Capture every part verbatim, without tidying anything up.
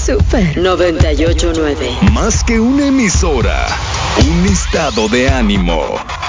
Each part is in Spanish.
Super noventa y ocho punto nueve. Más que una emisora, un estado de ánimo.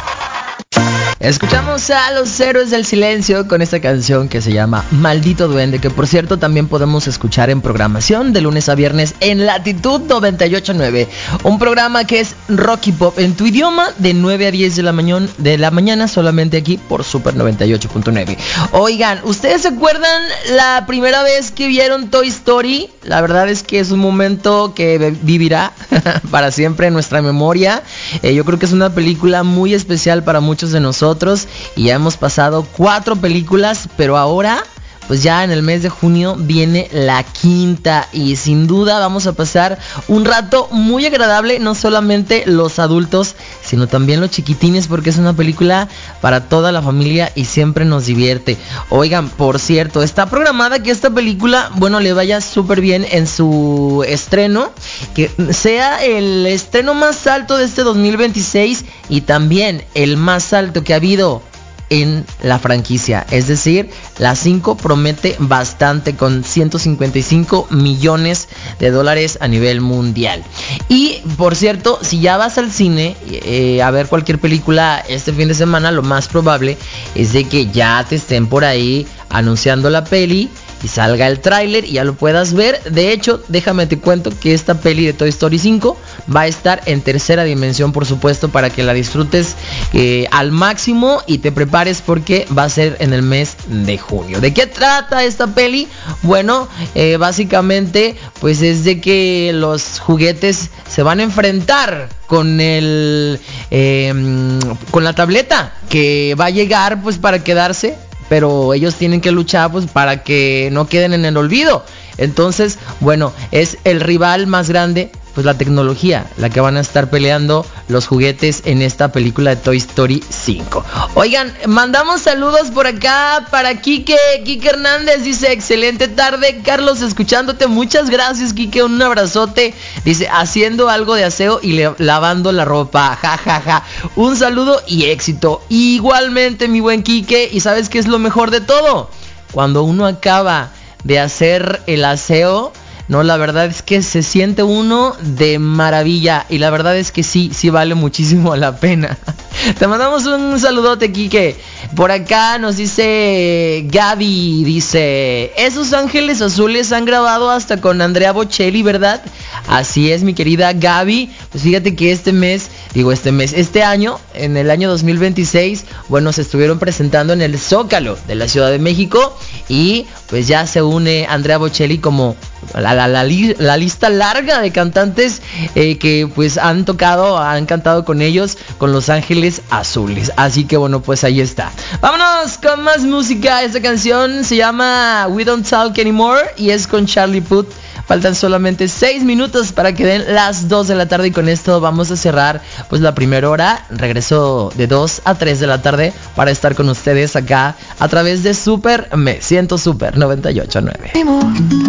Escuchamos a Los Héroes del Silencio con esta canción que se llama Maldito Duende, que por cierto también podemos escuchar en programación de lunes a viernes en Latitud noventa y ocho punto nueve, un programa que es rock y pop en tu idioma de nueve a diez de la mañana, de la mañana solamente aquí por Super noventa y ocho punto nueve. Oigan, ¿ustedes se acuerdan la primera vez que vieron Toy Story? La verdad es que es un momento que vivirá para siempre en nuestra memoria. Eh, yo creo que es una película muy especial para muchos de nosotros. Y ya hemos pasado cuatro películas, pero ahora, pues ya en el mes de junio viene la quinta. Y sin duda vamos a pasar un rato muy agradable, no solamente los adultos, sino también los chiquitines, porque es una película para toda la familia y siempre nos divierte. Oigan, por cierto, está programada que esta película, bueno, le vaya súper bien en su estreno, que sea el estreno más alto de este dos mil veintiséis y también el más alto que ha habido en la franquicia. Es decir, la cinco promete bastante, con ciento cincuenta y cinco millones de dólares a nivel mundial. Y por cierto, si ya vas al cine eh, a ver cualquier película este fin de semana, lo más probable es de que ya te estén por ahí anunciando la peli y salga el tráiler y ya lo puedas ver. De hecho, déjame te cuento que esta peli de Toy Story cinco va a estar en tercera dimensión, por supuesto, para que la disfrutes eh, al máximo y te prepares, porque va a ser en el mes de junio. ¿De qué trata esta peli? Bueno, eh, básicamente pues es de que los juguetes se van a enfrentar con el eh, con la tableta que va a llegar pues para quedarse, pero ellos tienen que luchar pues para que no queden en el olvido. Entonces, bueno, es el rival más grande, pues la tecnología, la que van a estar peleando los juguetes en esta película de Toy Story cinco. Oigan, mandamos saludos por acá para Quique, Quique Hernández, dice, excelente tarde, Carlos, escuchándote, muchas gracias, Quique, un abrazote, dice, haciendo algo de aseo y le, lavando la ropa, ja, ja, ja, un saludo y éxito, igualmente mi buen Quique. Y ¿sabes qué es lo mejor de todo? Cuando uno acaba de hacer el aseo, no, la verdad es que se siente uno de maravilla. Y la verdad es que sí, sí vale muchísimo la pena. Te mandamos un saludote, Quique. Por acá nos dice Gaby, dice, esos ángeles azules han grabado hasta con Andrea Bocelli, ¿verdad? Así es, mi querida Gaby. Pues fíjate que este mes, digo este mes, este año, en el año dos mil veintiséis, bueno, se estuvieron presentando en el Zócalo de la Ciudad de México. Y pues ya se une Andrea Bocelli como la, la, la, la lista larga de cantantes eh, que pues han tocado, han cantado con ellos, con Los Ángeles Azules. Así que bueno, pues ahí está. Vámonos con más música. Esta canción se llama We Don't Talk Anymore y es con Charlie Puth. Faltan solamente seis minutos para que den las dos de la tarde y con esto vamos a cerrar pues la primera hora. Regreso de dos a tres de la tarde para estar con ustedes acá a través de Super Me Siento Super noventa y ocho punto nueve.